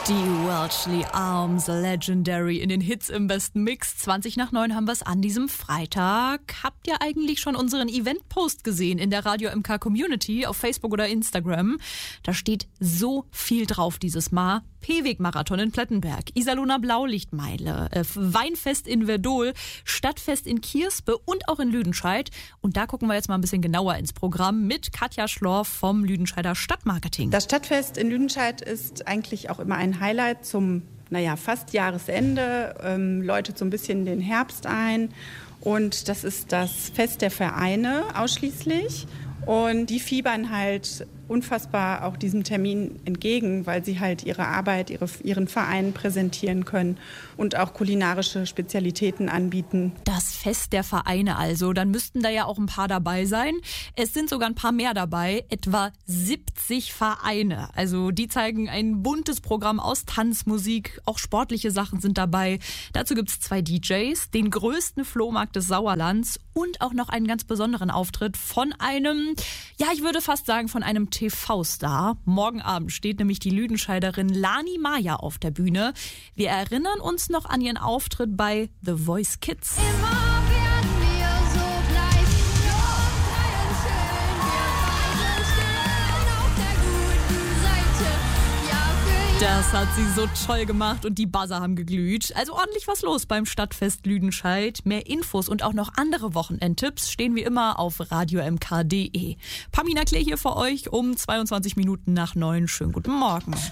Die Welchley Arms, Legendary in den Hits im besten Mix. 20:09 haben wir es an diesem Freitag. Habt ihr eigentlich schon unseren Event-Post gesehen in der Radio MK Community auf Facebook oder Instagram? Da steht so viel drauf dieses Mal. P-Weg-Marathon in Plettenberg, Iserlohner Blaulichtmeile, Weinfest in Verdol, Stadtfest in Kierspe und auch in Lüdenscheid. Und da gucken wir jetzt mal ein bisschen genauer ins Programm mit Katja Schlorf vom Lüdenscheider Stadtmarketing. Das Stadtfest in Lüdenscheid ist eigentlich auch immer ein Highlight zum fast Jahresende, läutet so ein bisschen den Herbst ein. Und das ist das Fest der Vereine ausschließlich. Und die fiebern halt unfassbar auch diesem Termin entgegen, weil sie halt ihre Arbeit, ihren Verein präsentieren können und auch kulinarische Spezialitäten anbieten. Das Fest der Vereine also, dann müssten da ja auch ein paar dabei sein. Es sind sogar ein paar mehr dabei, etwa 70 Vereine. Also die zeigen ein buntes Programm aus Tanzmusik, auch sportliche Sachen sind dabei. Dazu gibt's 2 DJs, den größten Flohmarkt des Sauerlands und auch noch einen ganz besonderen Auftritt von einem, ich würde fast sagen, von einem TV-Star. Morgen Abend steht nämlich die Lüdenscheiderin Lani Maya auf der Bühne. Wir erinnern uns noch an ihren Auftritt bei The Voice Kids. Immer werden wir so gleich, schön, wir beide stehen auf der guten Seite. Ja, für Das hat sie so toll gemacht und die Buzzer haben geglüht. Also ordentlich was los beim Stadtfest Lüdenscheid. Mehr Infos und auch noch andere Wochenendtipps stehen wie immer auf radiomk.de. Pamina Klee hier für euch um 22 Minuten nach 9. Schönen guten Morgen.